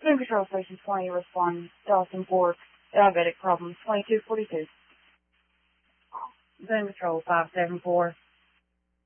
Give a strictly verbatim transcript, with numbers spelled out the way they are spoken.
Zone Control Station twenty, respond. Dawson Fork, diabetic problems, twenty-two forty-two. Zone Control five seven four.